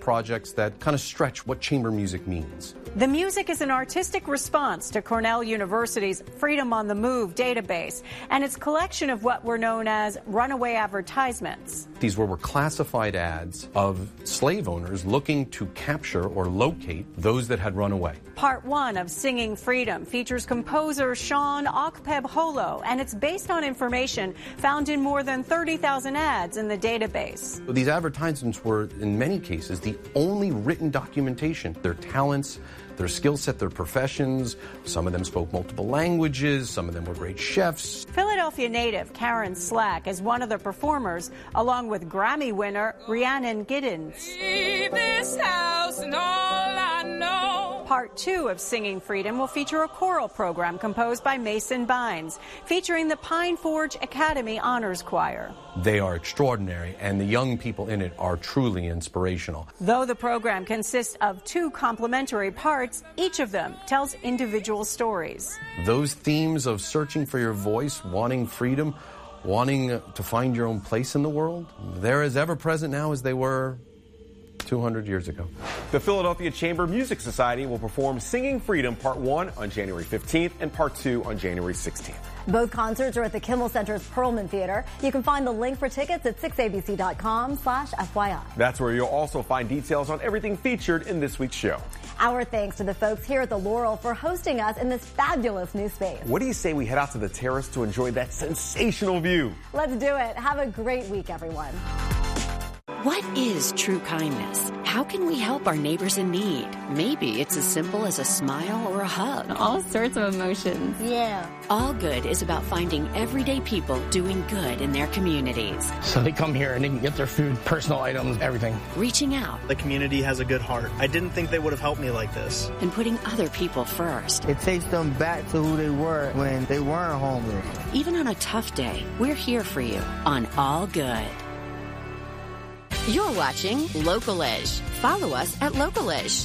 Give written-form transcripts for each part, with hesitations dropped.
projects that kind of stretch what chamber music means. The music is an artistic response to Cornell University's Freedom on the Move database and its collection of what were known as runaway advertisements. These were classified ads of slave owners looking to capture or locate those that had run away. Part 1 of Singing Freedom features composer Sean Okpebholo, and it's based on information found in more than 30,000 ads in the database. These advertisements were, in many cases, the only written documentation. Their talents, their skill set, their professions. Some of them spoke multiple languages. Some of them were great chefs. Philadelphia native Karen Slack is one of the performers, along with Grammy winner Rhiannon Giddens. This house and all I know. Part 2 of Singing Freedom will feature a choral program composed by Mason Bynes, featuring the Pine Forge Academy Honors Choir. They are extraordinary, and the young people in it are truly inspirational. Though the program consists of 2 complementary parts, each of them tells individual stories. Those themes of searching for your voice, wanting freedom, wanting to find your own place in the world, they're as ever present now as they were 200 years ago. The Philadelphia Chamber Music Society will perform Singing Freedom Part 1 on January 15th and Part 2 on January 16th. Both concerts are at the Kimmel Center's Perlman Theater. You can find the link for tickets at 6abc.com/FYI. That's where you'll also find details on everything featured in this week's show. Our thanks to the folks here at the Laurel for hosting us in this fabulous new space. What do you say we head out to the terrace to enjoy that sensational view? Let's do it. Have a great week, everyone. What is true kindness? How can we help our neighbors in need? Maybe it's as simple as a smile or a hug. All sorts of emotions. Yeah. All Good is about finding everyday people doing good in their communities. So they come here and they can get their food, personal items, everything. Reaching out. The community has a good heart. I didn't think they would have helped me like this. And putting other people first. It takes them back to who they were when they weren't homeless. Even on a tough day, we're here for you on All Good. You're watching Localish. Follow us at Localish.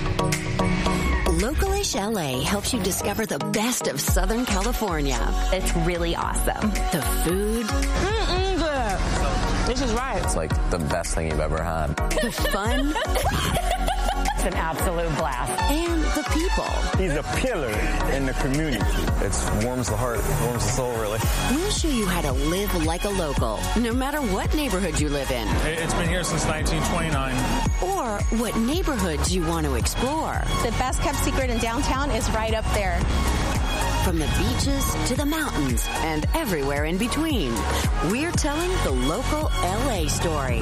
Localish LA helps you discover the best of Southern California. It's really awesome. The food. Good. This is right. It's like the best thing you've ever had. The fun. It's an absolute blast. And the people. He's a pillar in the community. It warms the heart, warms the soul, really. We'll show you how to live like a local, no matter what neighborhood you live in. It's been here since 1929. Or what neighborhoods you want to explore. The best kept secret in downtown is right up there. From the beaches to the mountains and everywhere in between, we're telling the local LA story.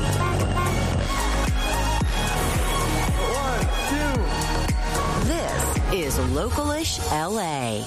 1, 2. This is Localish LA.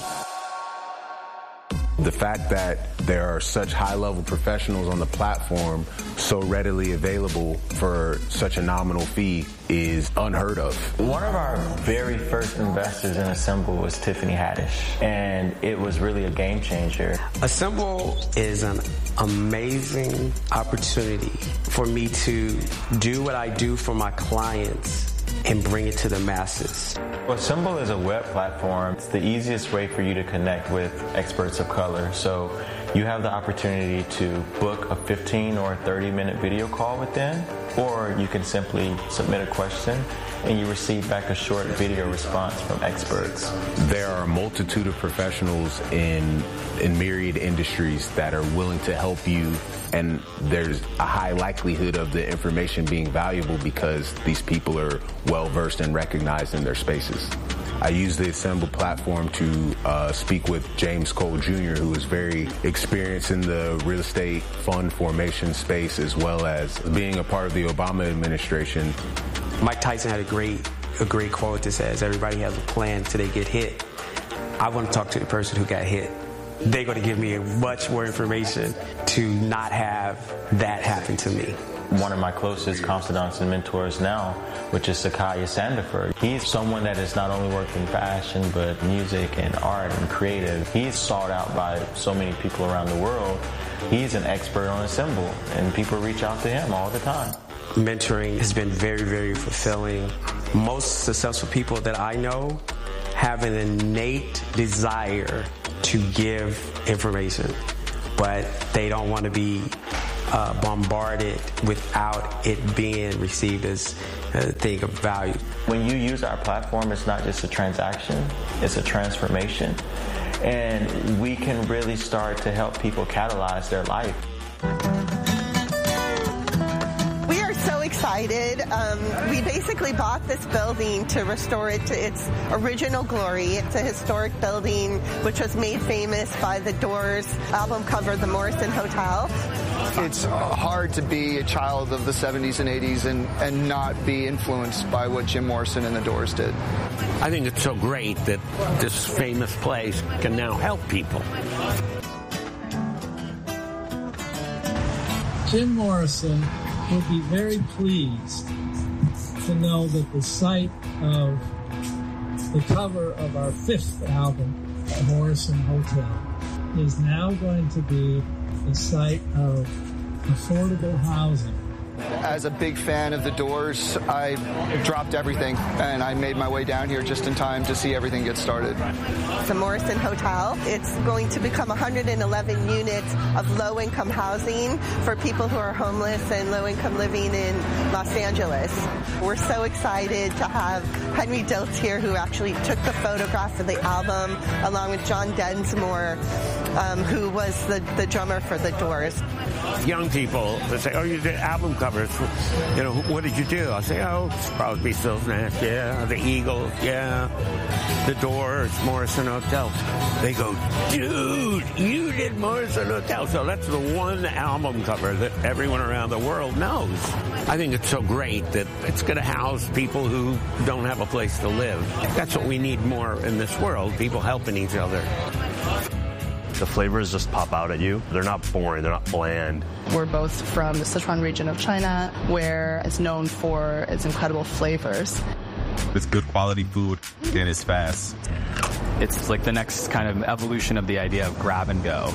The fact that there are such high-level professionals on the platform so readily available for such a nominal fee is unheard of. One of our very first investors in Assemble was Tiffany Haddish, and it was really a game changer. Assemble is an amazing opportunity for me to do what I do for my clients and bring it to the masses. Assemble is a web platform. It's the easiest way for you to connect with experts of color. So you have the opportunity to book a 15 or 30-minute video call with them, or you can simply submit a question and you receive back a short video response from experts. There are a multitude of professionals in myriad industries that are willing to help you, and there's a high likelihood of the information being valuable because these people are well-versed and recognized in their spaces. I use the Assemble platform to speak with James Cole Jr., who is very experienced in the real estate fund formation space, as well as being a part of the Obama administration. Mike Tyson had a great quote that says, everybody has a plan until they get hit. I want to talk to the person who got hit. They're going to give me much more information to not have that happen to me. One of my closest confidants and mentors now, which is Sakaya Sandiford. He's someone that has not only worked in fashion, but music and art and creative. He's sought out by so many people around the world. He's an expert on Assemble, and people reach out to him all the time. Mentoring has been very, very fulfilling. Most successful people that I know have an innate desire to give information, but they don't want to be bombarded without it being received as a thing of value. When you use our platform, it's not just a transaction, it's a transformation. And we can really start to help people catalyze their life. We are so excited. We basically bought this building to restore it to its original glory. It's a historic building which was made famous by the Doors album cover, The Morrison Hotel. It's hard to be a child of the 70s and 80s and not be influenced by what Jim Morrison and the Doors did. I think it's so great that this famous place can now help people. Jim Morrison would be very pleased to know that the site of the cover of our 5th album, The Morrison Hotel, is now going to be the site of affordable housing. As a big fan of the Doors, I dropped everything and I made my way down here just in time to see everything get started. The Morrison Hotel, it's going to become 111 units of low-income housing for people who are homeless and low-income living in Los Angeles. We're so excited to have Henry Diltz here, who actually took the photograph of the album, along with John Densmore, who was the drummer for the Doors. Young people that say, "Oh, you did album covers. You know, what did you do?" I say, "Oh, it's probably Stills Nash, yeah, the Eagles, yeah, the Doors, Morrison Hotel." They go, "Dude, you did Morrison Hotel." So that's the one album cover that everyone around the world knows. I think it's so great that it's going to house people who don't have a place to live. That's what we need more in this world, people helping each other. The flavors just pop out at you. They're not boring, they're not bland. We're both from the Sichuan region of China, where it's known for its incredible flavors. It's good quality food, and it's fast. It's like the next kind of evolution of the idea of grab and go.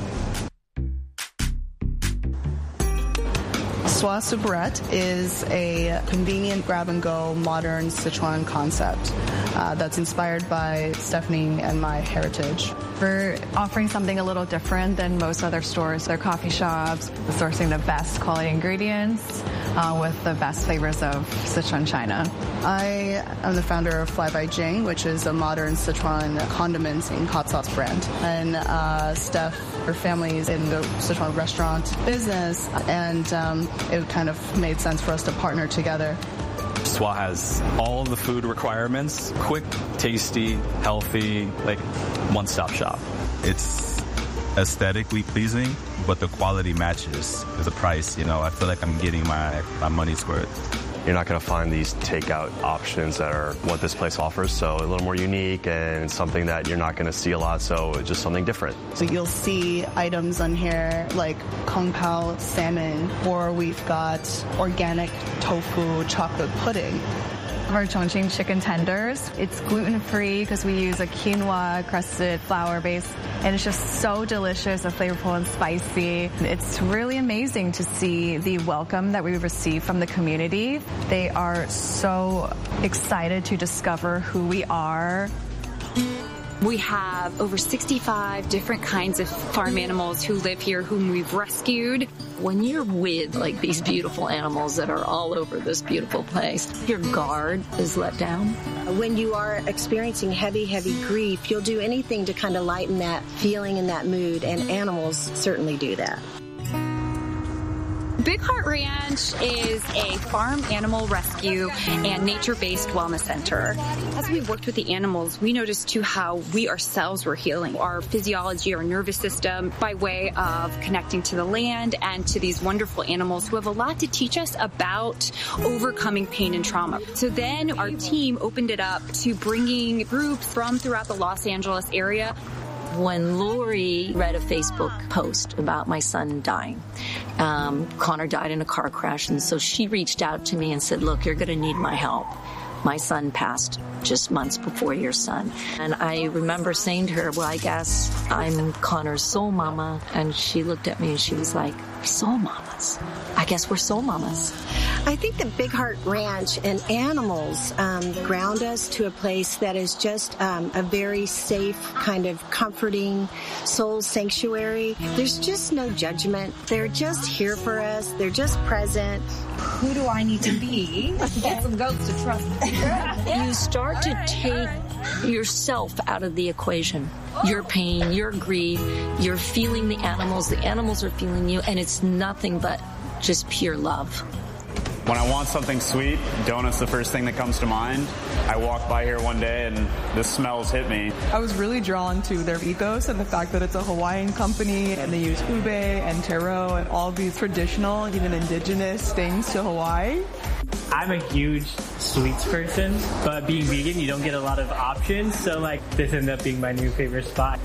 Swa Soubrette is a convenient grab-and-go modern Sichuan concept that's inspired by Stephanie and my heritage. We're offering something a little different than most other stores. They're coffee shops, sourcing the best quality ingredients with the best flavors of Sichuan China. I am the founder of Fly by Jing, which is a modern Sichuan condiments and hot sauce brand. And Steph, her family is in the Sichuan restaurant business, and it kind of made sense for us to partner together. Swa has all of the food requirements, quick, tasty, healthy, like one-stop shop. It's aesthetically pleasing, but the quality matches the price. You know, I feel like I'm getting my money's worth. You're not going to find these takeout options that are what this place offers, so a little more unique and something that you're not going to see a lot, so it's just something different. So you'll see items on here like Kung Pao salmon, or we've got organic tofu chocolate pudding. Our Chongqing chicken tenders. It's gluten-free because we use a quinoa-crusted flour base, and it's just so delicious and flavorful and spicy. It's really amazing to see the welcome that we receive from the community. They are so excited to discover who we are. We have over 65 different kinds of farm animals who live here, whom we've rescued. When you're with like these beautiful animals that are all over this beautiful place, your guard is let down. When you are experiencing heavy, heavy grief, you'll do anything to kind of lighten that feeling and that mood, and animals certainly do that. Big Heart Ranch is a farm animal rescue and nature-based wellness center. As we worked with the animals, we noticed too how we ourselves were healing our physiology, our nervous system, by way of connecting to the land and to these wonderful animals who have a lot to teach us about overcoming pain and trauma. So then our team opened it up to bringing groups from throughout the Los Angeles area. When Lori read a Facebook post about my son dying, Connor died in a car crash, and so she reached out to me and said, "Look, you're going to need my help. My son passed just months before your son." And I remember saying to her, "Well, I guess I'm Connor's soul mama." And she looked at me and she was like, Soul mamas. I guess we're soul mamas. I think the Big Heart Ranch and animals ground us to a place that is just a very safe, kind of comforting soul sanctuary. There's just no judgment. They're just here for us. They're just present. Who do I need to be to get some goats to trust me? You start to take yourself out of the equation. Your pain, your grief, you're feeling the animals are feeling you, and it's nothing but just pure love. When I want something sweet, donut's the first thing that comes to mind. I walked by here one day and the smells hit me. I was really drawn to their ethos and the fact that it's a Hawaiian company and they use ube and taro and all these traditional, even indigenous things to Hawaii. I'm a huge sweets person, but being vegan, you don't get a lot of options. So this ended up being my new favorite spot.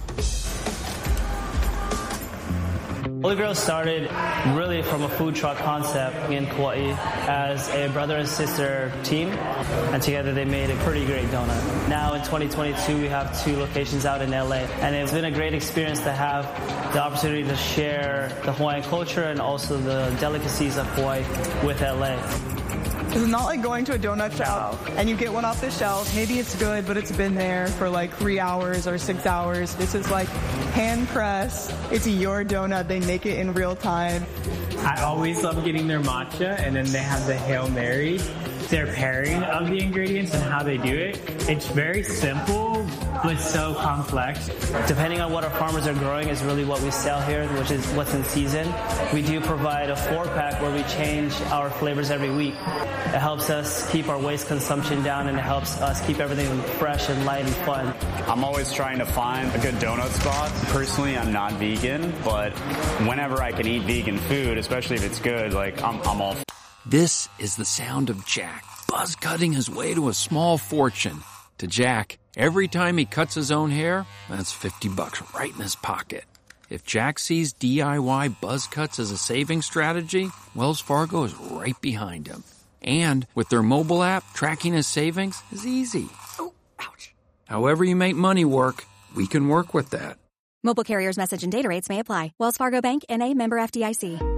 Holy Grail started really from a food truck concept in Kauai as a brother and sister team, and together they made a pretty great donut. Now in 2022 we have 2 locations out in LA, and it's been a great experience to have the opportunity to share the Hawaiian culture and also the delicacies of Hawaii with LA. It's not like going to a donut shop and you get one off the shelf. Maybe it's good, but it's been there for 3 hours or 6 hours. This is hand pressed. It's your donut. They make it in real time. I always love getting their matcha, and then they have the Hail Mary. Their pairing of the ingredients and how they do it, it's very simple, but so complex. Depending on what our farmers are growing is really what we sell here, which is what's in season. We do provide a 4-pack where we change our flavors every week. It helps us keep our waste consumption down, and it helps us keep everything fresh and light and fun. I'm always trying to find a good donut spot. Personally, I'm not vegan, but whenever I can eat vegan food, especially if it's good, I'm all. This is the sound of Jack, buzz cutting his way to a small fortune. To Jack, every time he cuts his own hair, that's $50 right in his pocket. If Jack sees DIY buzz cuts as a saving strategy, Wells Fargo is right behind him. And with their mobile app, tracking his savings is easy. Oh, ouch. However you make money work, we can work with that. Mobile carriers' message and data rates may apply. Wells Fargo Bank, N.A., member FDIC.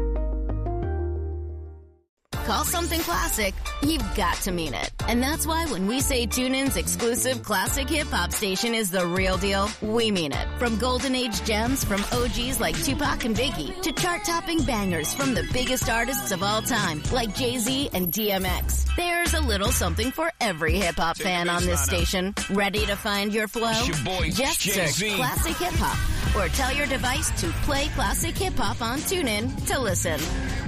Call something classic, you've got to mean it. And that's why when we say TuneIn's exclusive classic hip-hop station is the real deal, we mean it. From golden age gems from OGs like Tupac and Biggie to chart-topping bangers from the biggest artists of all time like Jay-Z and DMX. There's a little something for every hip-hop fan on this station. Ready to find your flow? Just search Classic Hip-Hop or tell your device to play Classic Hip-Hop on TuneIn to listen.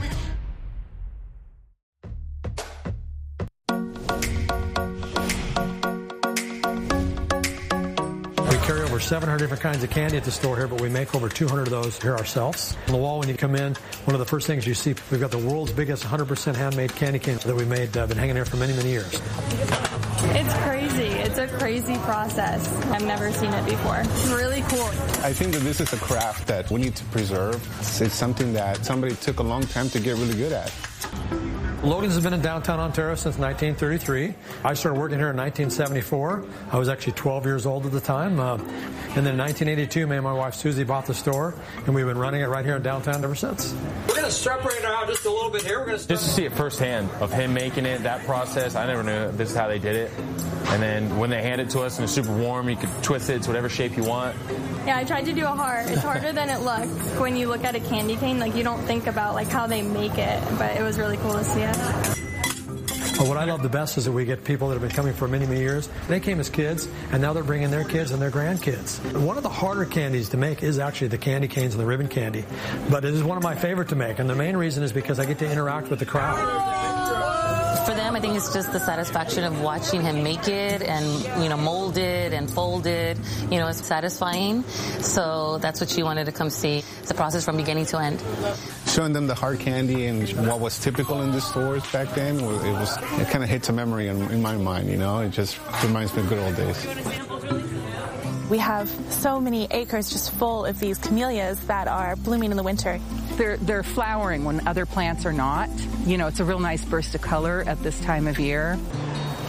Carry over 700 different kinds of candy at the store here, but we make over 200 of those here ourselves. On the wall, when you come in, one of the first things you see, we've got the world's biggest 100% handmade candy cane that we made, been hanging here for many, many years. It's crazy. It's a crazy process. I've never seen it before. It's really cool. I think that this is a craft that we need to preserve. It's something that somebody took a long time to get really good at. Logan's has been in downtown Ontario since 1933. I started working here in 1974. I was actually 12 years old at the time. And then in 1982, me and my wife Susie bought the store, and we've been running it right here in downtown ever since. We're going to separate it out just a little bit here. We're going to just to see it firsthand of him making it, that process. I never knew this is how they did it. And then when they hand it to us and it's super warm, you can twist it to whatever shape you want. Yeah, I tried to do a heart. It's harder than it looks. When you look at a candy cane, you don't think about how they make it, but it was really cool to see it. Well, what I love the best is that we get people that have been coming for many, many years. They came as kids, and now they're bringing their kids and their grandkids. One of the harder candies to make is actually the candy canes and the ribbon candy, but it is one of my favorite to make, and the main reason is because I get to interact with the crowd. For them, I think it's just the satisfaction of watching him make it and, mold it and fold it. It's satisfying. So that's what she wanted to come see. It's a process from beginning to end. Showing them the hard candy and what was typical in the stores back then, it kind of hits a memory in my mind, It just reminds me of good old days. We have so many acres just full of these camellias that are blooming in the winter. They're flowering when other plants are not. It's a real nice burst of color at this time of year.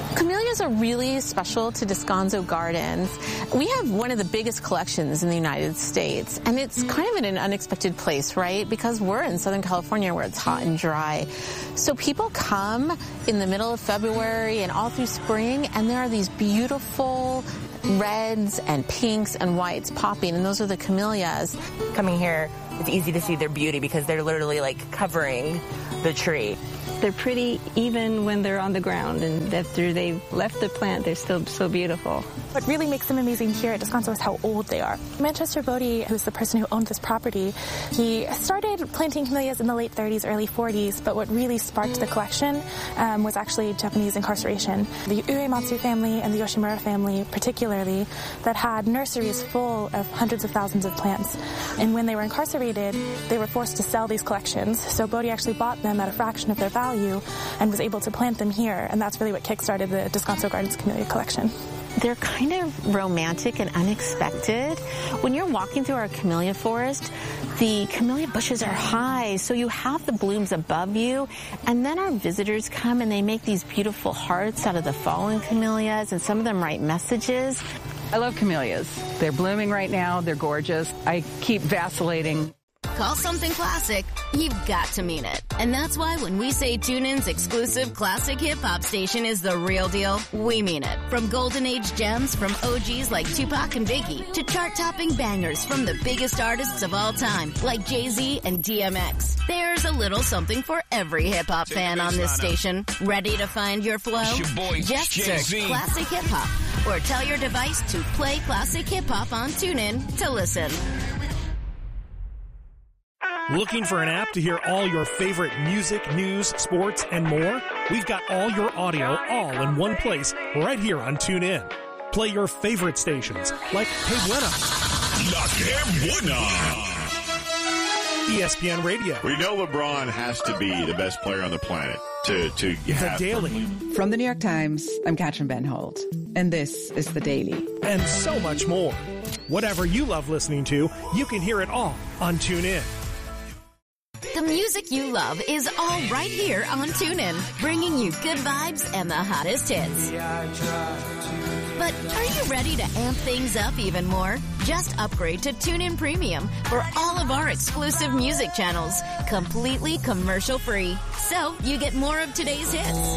Camellias are really special to Descanso Gardens. We have one of the biggest collections in the United States, and it's kind of in an unexpected place, right? Because we're in Southern California where it's hot and dry. So people come in the middle of February and all through spring, and there are these beautiful reds and pinks and whites popping, and those are the camellias. Coming here, it's easy to see their beauty because they're literally like covering the tree. They're pretty even when they're on the ground, and after they've left the plant, they're still so beautiful. What really makes them amazing here at Descanso is how old they are. Manchester Bodie, who's the person who owned this property, he started planting camellias in the late 30s, early 40s, but what really sparked the collection was actually Japanese incarceration. The Uematsu family and the Yoshimura family particularly, that had nurseries full of hundreds of thousands of plants. And when they were incarcerated, they were forced to sell these collections. So Bodie actually bought them at a fraction of their value and was able to plant them here, and that's really what kickstarted the Descanso Gardens Camellia collection. They're kind of romantic and unexpected. When you're walking through our camellia forest, the camellia bushes are high, so you have the blooms above you, and then our visitors come and they make these beautiful hearts out of the fallen camellias, and some of them write messages. I love camellias. They're blooming right now. They're gorgeous. I keep vacillating. Call something classic, you've got to mean it. And that's why when we say TuneIn's exclusive classic hip-hop station is the real deal, we mean it. From golden age gems from OGs like Tupac and Biggie to chart-topping bangers from the biggest artists of all time like Jay-Z and DMX. There's a little something for every hip-hop fan on this station. Ready to find your flow? Just search Classic Hip-Hop or tell your device to play Classic Hip-Hop on TuneIn to listen. Looking for an app to hear all your favorite music, news, sports, and more? We've got all your audio all in one place right here on TuneIn. Play your favorite stations like Que Buena, La Que Buena, ESPN Radio. We know LeBron has to be the best player on the planet to have. The Daily. From the New York Times, I'm Katrin Benhold, and this is The Daily. And so much more. Whatever you love listening to, you can hear it all on TuneIn. The music you love is all right here on TuneIn, bringing you good vibes and the hottest hits. But are you ready to amp things up even more? Just upgrade to TuneIn Premium for all of our exclusive music channels, completely commercial-free. So you get more of today's hits.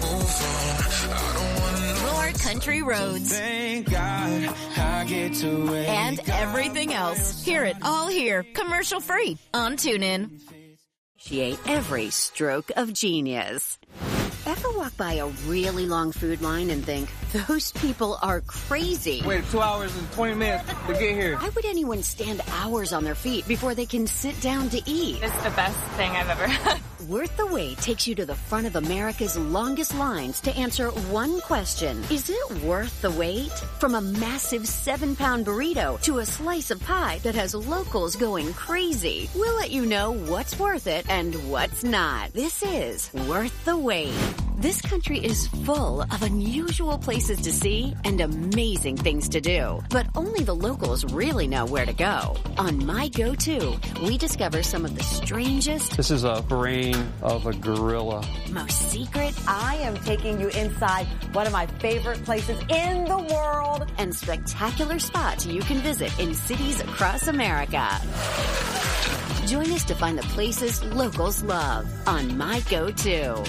More country roads. Thank God I get to and everything else. Hear it all here, commercial-free on TuneIn. Appreciate every stroke of genius. Ever walk by a really long food line and think, those people are crazy? Wait 2 hours and 20 minutes to get here. Why would anyone stand hours on their feet before they can sit down to eat? It's the best thing I've ever had. Worth the Wait takes you to the front of America's longest lines to answer one question. Is it worth the wait? From a massive 7-pound burrito to a slice of pie that has locals going crazy. We'll let you know what's worth it and what's not. This is Worth the Wait. This country is full of unusual places to see and amazing things to do. But only the locals really know where to go. On My Go-To, we discover some of the strangest... This is a brain of a gorilla. Most secret... I am taking you inside one of my favorite places in the world. And spectacular spots you can visit in cities across America. Join us to find the places locals love on My Go-To.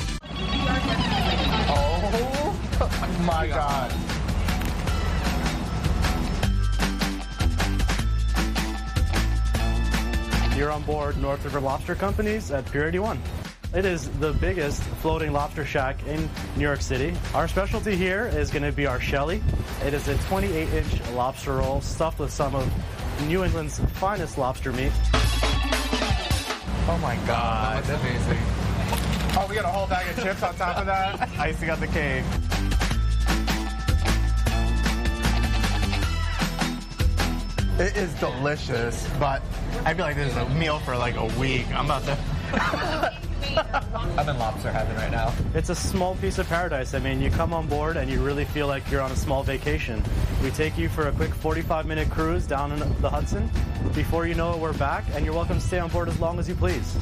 Oh my God. You're on board North River Lobster Company's at Pier 81. It is the biggest floating lobster shack in New York City. Our specialty here is going to be our Shelly. It is a 28-inch lobster roll stuffed with some of New England's finest lobster meat. Oh my God, that's amazing. Oh, we got a whole bag of chips on top of that? Icing on the cake. It is delicious, but I feel like this is a meal for like a week. I'm about to... I'm in lobster heaven right now. It's a small piece of paradise. I mean, you come on board and you really feel like you're on a small vacation. We take you for a quick 45-minute cruise down in the Hudson. Before you know it, we're back, and you're welcome to stay on board as long as you please.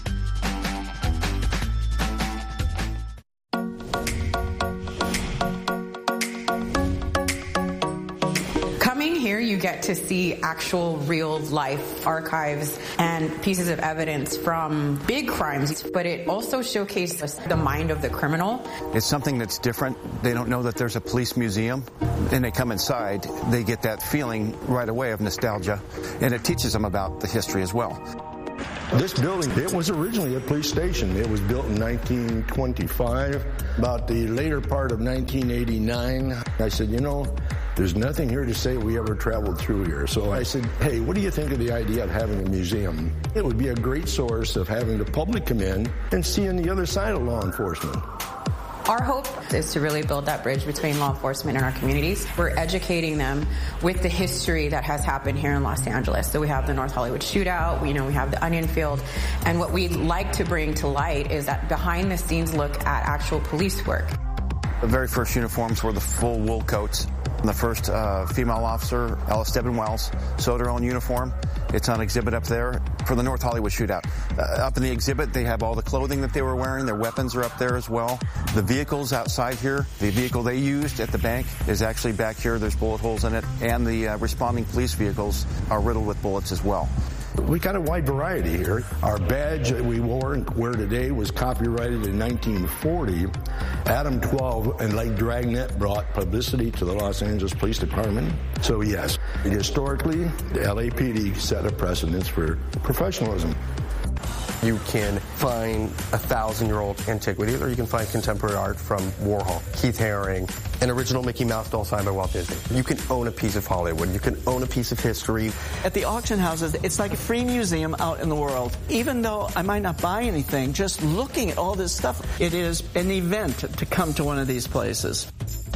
get to see actual real life archives and pieces of evidence from big crimes, but it also showcases the mind of the criminal. It's something that's different. They don't know that there's a police museum, and they come inside, they get that feeling right away of nostalgia, and it teaches them about the history as well. This building, it was originally a police station. It was built in 1925. About the later part of 1989, I said, you know, there's nothing here to say we ever traveled through here. So I said, hey, what do you think of the idea of having a museum? It would be a great source of having the public come in and seeing the other side of law enforcement. Our hope is to really build that bridge between law enforcement and our communities. We're educating them with the history that has happened here in Los Angeles. So we have the North Hollywood shootout, we have the Onion Field, and what we'd like to bring to light is that behind the scenes look at actual police work. The very first uniforms were the full wool coats. The first female officer, Alice Stebbin Wells, sewed her own uniform. It's on exhibit up there for the North Hollywood shootout. Up in the exhibit, they have all the clothing that they were wearing. Their weapons are up there as well. The vehicles outside here, the vehicle they used at the bank is actually back here. There's bullet holes in it. And the responding police vehicles are riddled with bullets as well. We got a wide variety here. Our badge that we wore and wear today was copyrighted in 1940. Adam 12 and Lake Dragnet brought publicity to the Los Angeles Police Department. So yes, historically, the LAPD set a precedence for professionalism. You can find 1,000-year-old antiquities, or you can find contemporary art from Warhol, Keith Haring, an original Mickey Mouse doll signed by Walt Disney. You can own a piece of Hollywood. You can own a piece of history. At the auction houses, it's like a free museum out in the world. Even though I might not buy anything, just looking at all this stuff, it is an event to come to one of these places.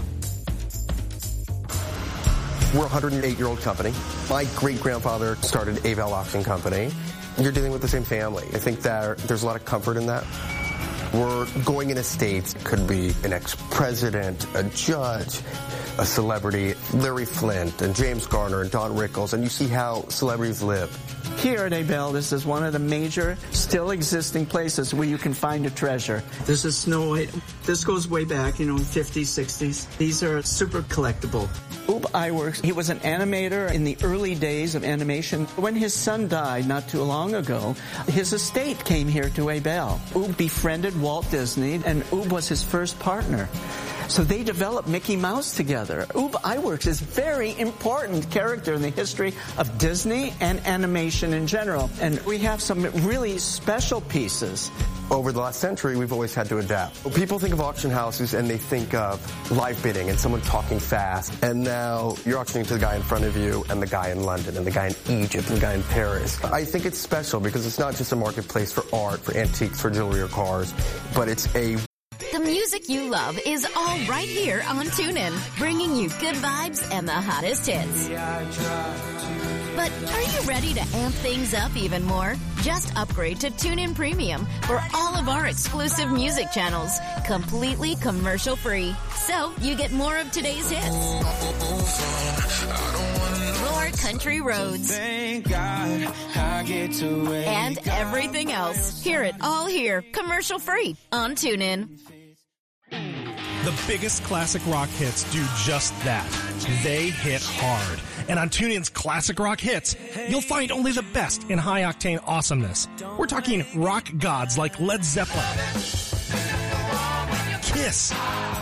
We're a 108-year-old company. My great-grandfather started Avell Auction Company. You're dealing with the same family. I think that there's a lot of comfort in that. We're going in estates. Could be an ex-president, a judge, a celebrity, Larry Flint and James Garner and Don Rickles, and you see how celebrities live. Here at Avell, this is one of the major still existing places where you can find a treasure. This is Snow White. This goes way back, 50s, 60s. These are super collectible. Ub Iwerks, he was an animator in the early days of animation. When his son died not too long ago, his estate came here to Avell. Ub befriended Walt Disney, and Ub was his first partner. So they developed Mickey Mouse together. Ub Iwerks is a very important character in the history of Disney and animation in general. And we have some really special pieces. Over the last century, we've always had to adapt. People think of auction houses and they think of live bidding and someone talking fast. And now you're auctioning to the guy in front of you and the guy in London and the guy in Egypt and the guy in Paris. I think it's special because it's not just a marketplace for art, for antiques, for jewelry or cars, but it's a... The music you love is all right here on TuneIn, bringing you good vibes and the hottest hits. But are you ready to amp things up even more? Just upgrade to TuneIn Premium for all of our exclusive music channels, completely commercial-free. So you get more of today's hits. More country roads. And everything else. Hear it all here, commercial-free on TuneIn. The biggest classic rock hits do just that. They hit hard. And on TuneIn's Classic Rock Hits, you'll find only the best in high-octane awesomeness. We're talking rock gods like Led Zeppelin, Kiss,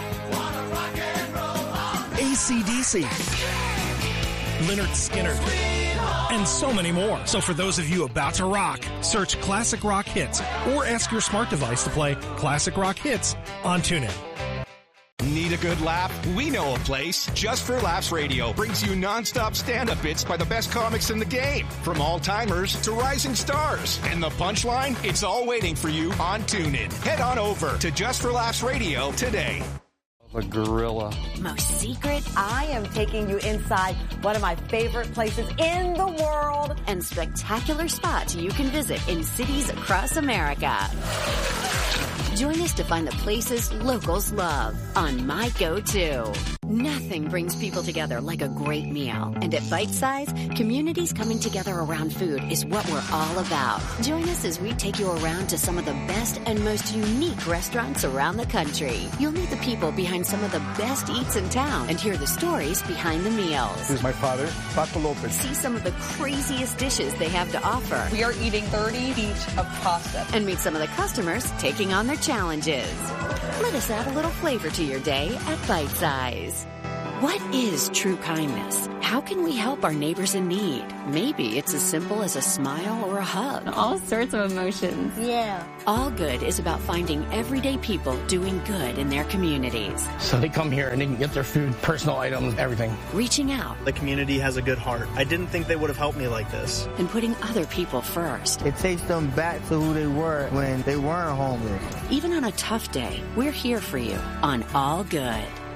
AC/DC, Lynyrd Skynyrd, and so many more. So for those of you about to rock, search Classic Rock Hits or ask your smart device to play Classic Rock Hits on TuneIn. Need a good laugh? We know a place. Just for Laughs Radio brings you nonstop stand-up bits by the best comics in the game, from all-timers to rising stars. And the punchline? It's all waiting for you on TuneIn. Head on over to Just for Laughs Radio today. A gorilla. Most secret? I am taking you inside one of my favorite places in the world. And spectacular spots you can visit in cities across America. Join us to find the places locals love on My Go-To. Nothing brings people together like a great meal. And at Bite Size, communities coming together around food is what we're all about. Join us as we take you around to some of the best and most unique restaurants around the country. You'll meet the people behind some of the best eats in town and hear the stories behind the meals. This is my father, Paco Lopez. See some of the craziest dishes they have to offer. We are eating 30 feet of pasta. And meet some of the customers taking on their challenges. Let us add a little flavor to your day at Bite Size. What is true kindness? How can we help our neighbors in need? Maybe it's as simple as a smile or a hug. All sorts of emotions. Yeah. All Good is about finding everyday people doing good in their communities. So they come here and they can get their food, personal items, everything. Reaching out. The community has a good heart. I didn't think they would have helped me like this. And putting other people first. It takes them back to who they were when they weren't homeless. Even on a tough day, we're here for you on All Good.